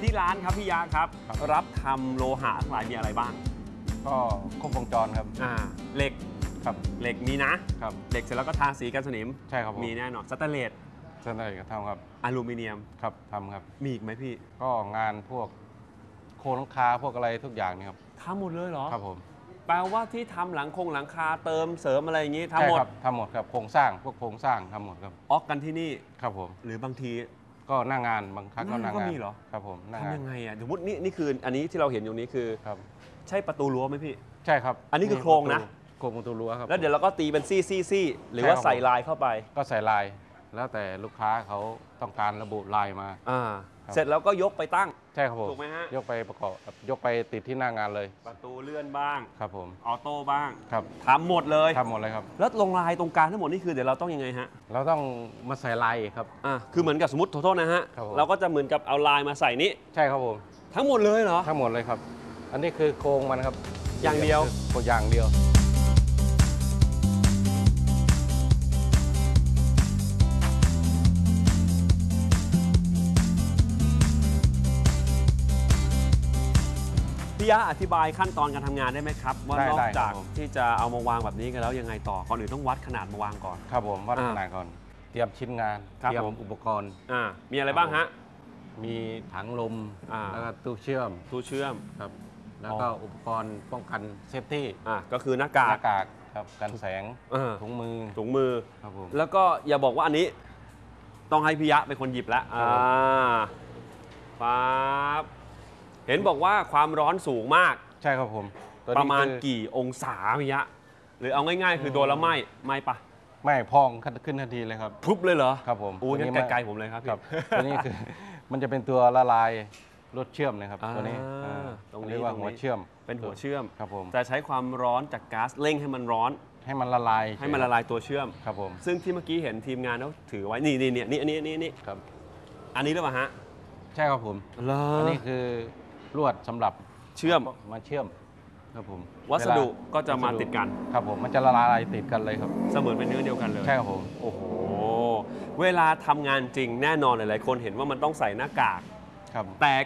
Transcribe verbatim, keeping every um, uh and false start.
ที่ร้านครับพี่ยะครับรับทำโลหะทั้งหลายมีอะไรบ้างก็ครบวงจรครับอ่าเหล็กครับเหล็กมีนะครับเหล็กเสร็จแล้วก็ทาสีกันสนิมใช่ครับมีแน่นอนสแตนเลสสแตนเลสก็ทำครับอลูมิเนียมครับทำครับมีอีกไหมพี่ก็งานพวกโครงหลังคาพวกอะไรทุกอย่างนี่ครับทำหมดเลยเหรอครับผมแปลว่าที่ทำหลังคงหลังคาเติมเสริมอะไรอย่างนี้ทำหมดทำหมดครับโครงสร้างพวกโครงสร้างทำหมดครับออกกันที่นี่ครับผมหรือบางทีก็หน้างานบางครั้งก็หน้างานมีเหรอครับผมทำยังไงอ่ะสมมตินี่นี่คืออันนี้ที่เราเห็นอยู่นี้คือครับใช่ประตูรั้วไหมพี่ใช่ครับอันนี้คือโครงนะโครงประตูรั้วครับแล้วเดี๋ยวเราก็ตีเป็นซี่ซี่ซี่หรือว่าใส่ลายเข้าไปก็ใส่ลายแล้วแต่ลูกค้าเขาต้องการระบุลายมาอ่าเสร็จแล้วก็ยกไปตั้งใช่ครับผมถูกไหมฮะยกไปประกอบยกไปติดที่หน้างานเลยประตูเลื่อนบ้างครับผมออโต้บ้างครับทำหมดเลยทำหมดเลยครับแล้วลงลายตรงกลางทั้งหมดนี่คือเดี๋ยวเราต้องยังไงฮะเราต้องมาใส่ลายครับอ่าคือเหมือนกับสมมติโทษนะฮะเราก็จะเหมือนกับเอาลายมาใส่นี้ใช่ครับผมทั้งหมดเลยเหรอทั้งหมดเลยครับอันนี้คือโครงมันครับอย่างเดียวโครงอย่างเดียวพี่ยะอธิบายขั้นตอนการทำงานได้ไหมครับว่านอกจากที่จะเอามาวางแบบนี้กันแล้วยังไงต่อก่อนอื่นต้องวัดขนาดมาวางก่อนครับผมวัดขนาดก่อนเตรียมชิ้นงานเตรียมอุปกรณ์อ่ามีอะไรบ้างฮะมีถังลมอ่าแล้วก็ตู้เชื่อมตู้เชื่อมครับแล้วก็อุปกรณ์ป้องกันเซฟตี้อ่าก็คือหน้ากากหน้ากากครับกันแสงถุงมือถุงมือครับผมแล้วก็อย่าบอกว่าอันนี้ต้องให้พี่ยะเป็นคนหยิบแล้วอ่าปั๊บเห็นบอกว่าความร้อนสูงมากใช่ครับผมประมาณกี่องศาพี่ยะหรือเอาง่ายๆคือโดนแล้วไหม้ไหม้ปะไม่พองขึ้นทันทีเลยครับพุบเลยเหรอครับผมอู้งั้นไกลๆผมเลยครับครับตัวนี้คือมันจะเป็นตัวละลายรถเชื่อมนะครับตัวนี้ตรงนี้เรียกว่าหัวเชื่อมเป็นหัวเชื่อมครับผมจะใช้ความร้อนจากก๊าซเร่งให้มันร้อนให้มันละลายให้มันละลายตัวเชื่อมครับผมซึ่งที่เมื่อกี้เห็นทีมงานเขาถือไว้นี่นี่นี่อันนี้อันนี้นี่ครับอันนี้หรือเปล่าฮะใช่ครับผมอันนี้คือลวดสำหรับเชื่อมมาเชื่อมครับผมวัสดุก็จะมาติดกันครับผมมันจะละลายติดกันเลยครับเสมือนเป็นเนื้อเดียวกันเลยใช่ครับผมโอ้โหเวลาทำงานจริงแน่นอนหลายๆคนเห็นว่ามันต้องใส่หน้ากากแต่